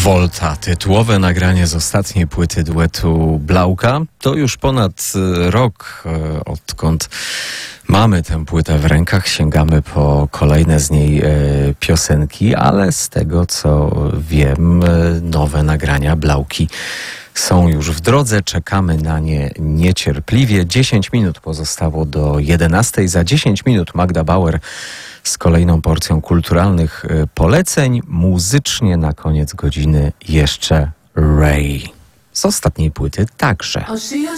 Volta, tytułowe nagranie z ostatniej płyty duetu Blauka. To już ponad rok, odkąd mamy tę płytę w rękach, sięgamy po kolejne z niej piosenki, ale z tego co wiem, nowe nagrania Blauki są już w drodze, czekamy na nie niecierpliwie. 10 minut pozostało do 11. Za 10 minut Magda Bauer z kolejną porcją kulturalnych poleceń. Muzycznie na koniec godziny jeszcze Ray. Z ostatniej płyty także. I'll see you